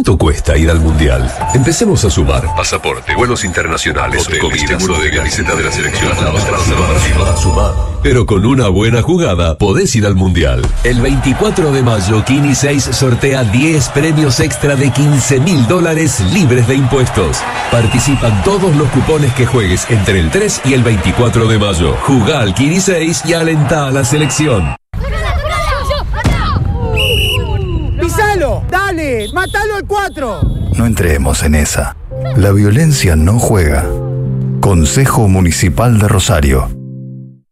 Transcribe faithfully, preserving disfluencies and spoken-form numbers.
¿Cuánto cuesta ir al Mundial? Empecemos a sumar. Pasaporte, vuelos internacionales, hotel, comida, seguro de camiseta de la selección. Sumar. Pero con una buena jugada podés ir al Mundial. El veinticuatro de mayo, Kini seis sortea diez premios extra de quince mil dólares libres de impuestos. Participan todos los cupones que juegues entre el tres y el veinticuatro de mayo. Jugá al Kini seis y alentá a la selección. ¡Pisalo! ¡Dale! ¡Mátalo al cuatro! No entremos en esa. La violencia no juega. Consejo Municipal de Rosario.